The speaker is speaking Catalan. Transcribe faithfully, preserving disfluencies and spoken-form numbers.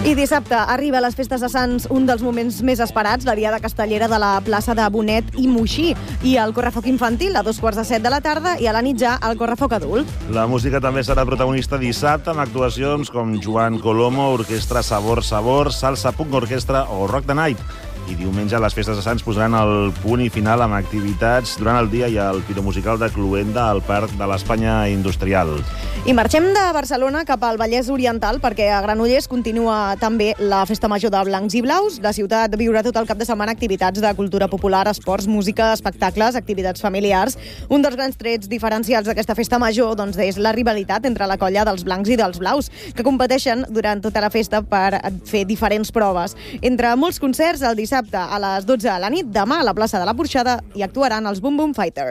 I dissabte arriba a les festes de Sants un dels moments més esperats, la diada castellera de la plaça de Bonet i Moixí, i el correfoc infantil a dos quarts de set de la tarda i a la nit ja el correfoc adult. La música també serà protagonista dissabte amb actuacions com Joan Colomo, Orquestra Sabor Sabor, Salsa Punk Orquestra o Rock the Night. I diumenge les festes de Sants posaran el punt i final amb activitats durant el dia i el piromusical de Cluenda al Parc de l'Espanya Industrial. I marxem de Barcelona cap al Vallès Oriental perquè a Granollers continua també la Festa Major de Blancs i Blaus. La ciutat viurà tot el cap de setmana activitats de cultura popular, esports, música, espectacles, activitats familiars. Un dels grans trets diferencials d'aquesta Festa Major doncs, és la rivalitat entre la colla dels blancs i dels blaus, que competeixen durant tota la festa per fer diferents proves. Entre molts concerts, el dissabte a les dotze de la nit, demà a la plaça de la Porxada hi actuaran els Boom Boom Fighters.